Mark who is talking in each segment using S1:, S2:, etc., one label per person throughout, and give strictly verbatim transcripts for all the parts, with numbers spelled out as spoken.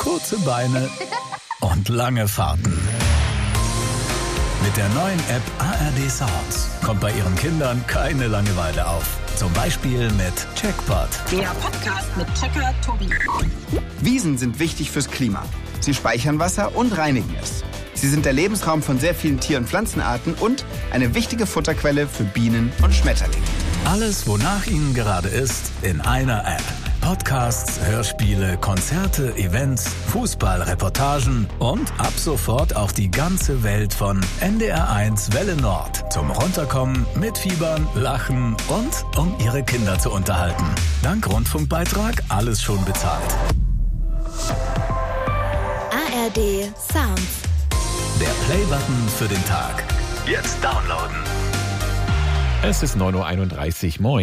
S1: kurze Beine und lange Fahrten. Mit der neuen App A R D Sounds kommt bei Ihren Kindern keine Langeweile auf. Zum Beispiel mit Checkpot.
S2: Der Podcast mit Checker Tobi.
S3: Wiesen sind wichtig fürs Klima. Sie speichern Wasser und reinigen es. Sie sind der Lebensraum von sehr vielen Tier- und Pflanzenarten und eine wichtige Futterquelle für Bienen und Schmetterlinge.
S1: Alles, wonach Ihnen gerade ist, in einer App. Podcasts, Hörspiele, Konzerte, Events, Fußball, und ab sofort auch die ganze Welt von N D R eins Welle Nord. Zum Runterkommen, mitfiebern, lachen und um Ihre Kinder zu unterhalten. Dank Rundfunkbeitrag alles schon bezahlt.
S4: A R D Sounds.
S1: Der Play-Button für den Tag. Jetzt downloaden.
S5: Es ist neun Uhr einunddreißig. Moin.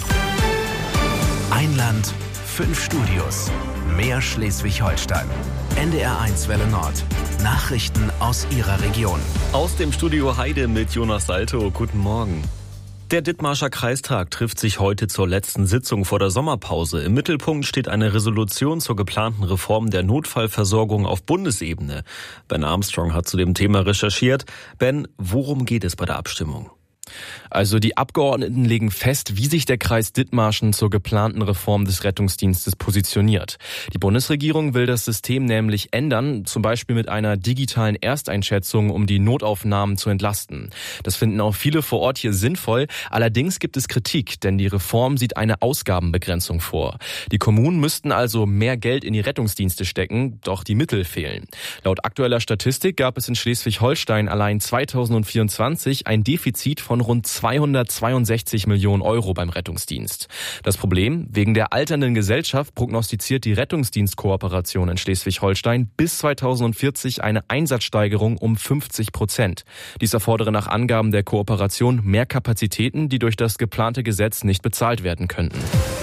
S6: Ein Land, fünf Studios, mehr Schleswig-Holstein. N D R eins Welle Nord. Nachrichten aus Ihrer Region.
S7: Aus dem Studio Heide mit Jonas Salto. Guten Morgen. Der Dithmarscher Kreistag trifft sich heute zur letzten Sitzung vor der Sommerpause. Im Mittelpunkt steht eine Resolution zur geplanten Reform der Notfallversorgung auf Bundesebene. Ben Armstrong hat zu dem Thema recherchiert. Ben, worum geht es bei der Abstimmung?
S8: Also die Abgeordneten legen fest, wie sich der Kreis Dithmarschen zur geplanten Reform des Rettungsdienstes positioniert. Die Bundesregierung will das System nämlich ändern, zum Beispiel mit einer digitalen Ersteinschätzung, um die Notaufnahmen zu entlasten. Das finden auch viele vor Ort hier sinnvoll. Allerdings gibt es Kritik, denn die Reform sieht eine Ausgabenbegrenzung vor. Die Kommunen müssten also mehr Geld in die Rettungsdienste stecken, doch die Mittel fehlen. Laut aktueller Statistik gab es in Schleswig-Holstein allein zweitausendvierundzwanzig ein Defizit von rund zweihundertzweiundsechzig Millionen Euro beim Rettungsdienst. Das Problem: Wegen der alternden Gesellschaft prognostiziert die Rettungsdienstkooperation in Schleswig-Holstein bis zweitausendvierzig eine Einsatzsteigerung um fünfzig Prozent. Dies erfordere nach Angaben der Kooperation mehr Kapazitäten, die durch das geplante Gesetz nicht bezahlt werden könnten.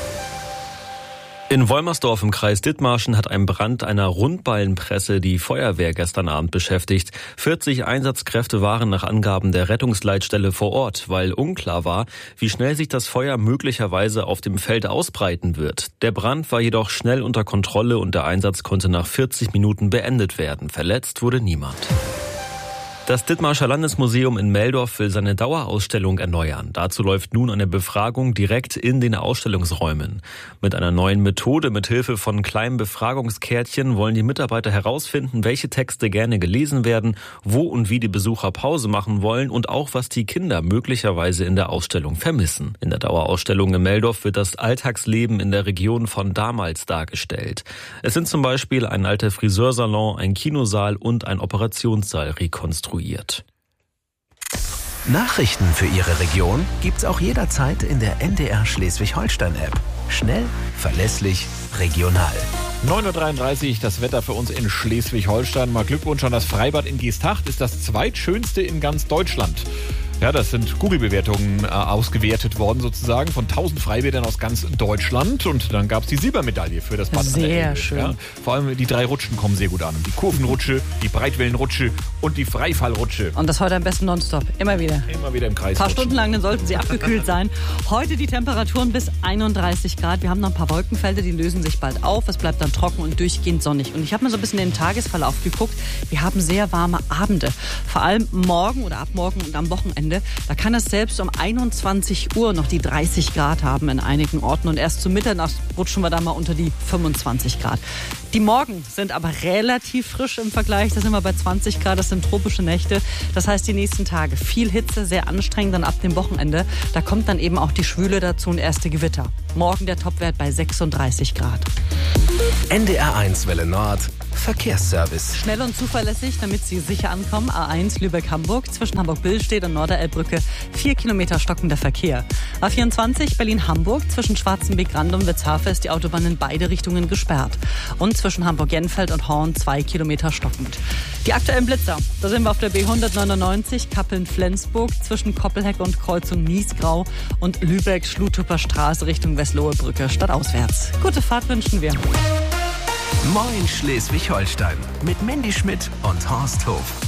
S7: In Wolmersdorf im Kreis Dithmarschen hat ein Brand einer Rundballenpresse die Feuerwehr gestern Abend beschäftigt. vierzig Einsatzkräfte waren nach Angaben der Rettungsleitstelle vor Ort, weil unklar war, wie schnell sich das Feuer möglicherweise auf dem Feld ausbreiten wird. Der Brand war jedoch schnell unter Kontrolle und der Einsatz konnte nach vierzig Minuten beendet werden. Verletzt wurde niemand. Das Dithmarscher Landesmuseum in Meldorf will seine Dauerausstellung erneuern. Dazu läuft nun eine Befragung direkt in den Ausstellungsräumen. Mit einer neuen Methode mit Hilfe von kleinen Befragungskärtchen wollen die Mitarbeiter herausfinden, welche Texte gerne gelesen werden, wo und wie die Besucher Pause machen wollen und auch, was die Kinder möglicherweise in der Ausstellung vermissen. In der Dauerausstellung in Meldorf wird das Alltagsleben in der Region von damals dargestellt. Es sind zum Beispiel ein alter Friseursalon, ein Kinosaal und ein Operationssaal rekonstruiert.
S6: Nachrichten für Ihre Region gibt's auch jederzeit in der N D R Schleswig-Holstein-App. Schnell, verlässlich, regional.
S5: neun Uhr dreiunddreißig, das Wetter für uns in Schleswig-Holstein. Mal Glückwunsch an das Freibad in Geesthacht, ist das zweitschönste in ganz Deutschland. Ja, das sind Google-Bewertungen äh, ausgewertet worden sozusagen von tausend Freibädern aus ganz Deutschland. Und dann gab es die Silbermedaille für das Bad.
S9: Sehr schön.
S5: Ja, vor allem die drei Rutschen kommen sehr gut an. Die Kurvenrutsche, die Breitwellenrutsche und die Freifallrutsche.
S9: Und das heute am besten nonstop. Immer wieder.
S5: Immer wieder im Kreis.
S9: Ein paar
S5: rutschen.
S9: Stunden lang, dann sollten sie abgekühlt sein. Heute die Temperaturen bis einunddreißig Grad. Wir haben noch ein paar Wolkenfelder, die lösen sich bald auf. Es bleibt dann trocken und durchgehend sonnig. Und ich habe mir so ein bisschen den Tagesverlauf geguckt. Wir haben sehr warme Abende. Vor allem morgen oder ab morgen und am Wochenende. Da kann es selbst um einundzwanzig Uhr noch die dreißig Grad haben in einigen Orten. Und erst zu Mitternacht rutschen wir da mal unter die fünfundzwanzig Grad. Die Morgen sind aber relativ frisch im Vergleich. Da sind wir bei zwanzig Grad. Das sind tropische Nächte. Das heißt, die nächsten Tage viel Hitze, sehr anstrengend. Dann ab dem Wochenende, da kommt dann eben auch die Schwüle dazu und erste Gewitter. Morgen der Topwert bei sechsunddreißig Grad.
S6: N D R eins Welle Nord. Verkehrsservice.
S9: Schnell und zuverlässig, damit Sie sicher ankommen. A eins Lübeck-Hamburg zwischen Hamburg-Billstedt und Norderelbbrücke. Vier Kilometer stockender Verkehr. A vierundzwanzig Berlin-Hamburg zwischen Schwarzenbeck-Rand und Witzhafe ist die Autobahn in beide Richtungen gesperrt. Und zwischen Hamburg-Jenfeld und Horn zwei Kilometer stockend. Die aktuellen Blitzer. Da sind wir auf der B hundertneunundneunzig Kappeln-Flensburg zwischen Koppelheck und Kreuzung Niesgrau und Lübeck-Schluthuper Straße Richtung Westlohe-Brücke stadtauswärts. Gute Fahrt wünschen wir.
S6: Moin Schleswig-Holstein mit Mandy Schmidt und Horst Hof.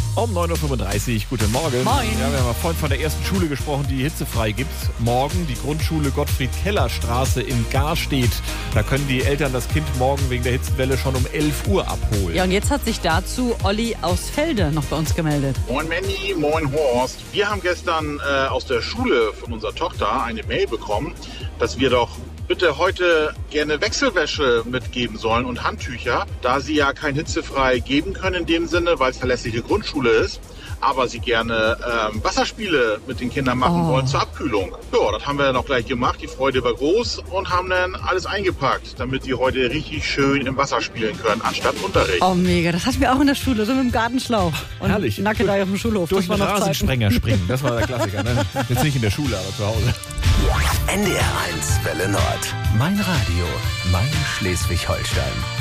S5: Um neun Uhr fünfunddreißig, guten Morgen.
S9: Moin.
S5: Ja, wir haben ja vorhin von der ersten Schule gesprochen, die hitzefrei gibt. Morgen die Grundschule Gottfried-Keller-Straße in Garstedt. Da können die Eltern das Kind morgen wegen der Hitzewelle schon um elf Uhr abholen.
S9: Ja, und jetzt hat sich dazu Olli aus Felde noch bei uns gemeldet.
S10: Moin Mandy, moin Horst. Wir haben gestern äh, aus der Schule von unserer Tochter eine Mail bekommen, dass wir doch bitte heute gerne Wechselwäsche mitgeben sollen und Handtücher, da sie ja kein hitzefrei geben können in dem Sinne, weil es verlässliche Grundschule ist, aber sie gerne ähm, Wasserspiele mit den Kindern machen
S9: Oh.
S10: wollen zur Abkühlung. Ja, das haben wir dann auch gleich gemacht. Die Freude war groß und haben dann alles eingepackt, damit sie heute richtig schön im Wasser spielen können, anstatt Unterricht.
S9: Oh, mega. Das hatten wir auch in der Schule, so mit dem Gartenschlauch. Und
S5: Herrlich.
S9: Nackedei auf dem Schulhof.
S5: Durch
S9: das
S5: den
S9: war noch Zeiten.
S5: Rasensprenger springen, das war der Klassiker. Ne? Jetzt nicht in der Schule, aber zu Hause.
S6: N D R eins Welle Nord. Mein Radio, mein Schleswig-Holstein.